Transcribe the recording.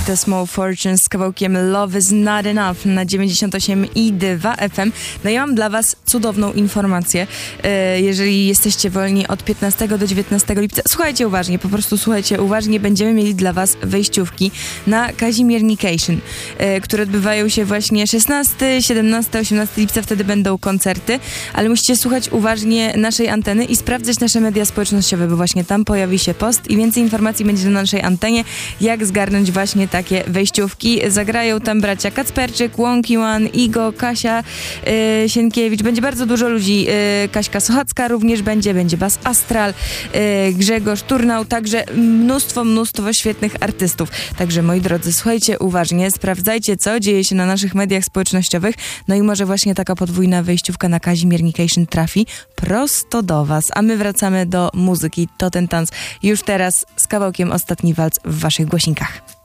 The Small Fortunes z kawałkiem Love is Not Enough na 98,2 FM. No ja mam dla was cudowną informację. Jeżeli jesteście wolni od 15 do 19 lipca, słuchajcie uważnie, po prostu słuchajcie uważnie, będziemy mieli dla was wejściówki na Kazimiernication, które odbywają się właśnie 16, 17, 18 lipca, wtedy będą koncerty, ale musicie słuchać uważnie naszej anteny i sprawdzać nasze media społecznościowe, bo właśnie tam pojawi się post i więcej informacji będzie na naszej antenie, jak zgarnąć właśnie takie wejściówki. Zagrają tam bracia Kacperczyk, Wonky One, Igo, Kasia Sienkiewicz. Będzie bardzo dużo ludzi. Kaśka Sochacka również będzie Bas Astral, Grzegorz Turnał, także mnóstwo świetnych artystów. Także moi drodzy, słuchajcie uważnie, sprawdzajcie, co dzieje się na naszych mediach społecznościowych, no i może właśnie taka podwójna wejściówka na Kazimiernication trafi prosto do was. A my wracamy do muzyki. To ten tanc już teraz z kawałkiem Ostatni walc w waszych głosinkach.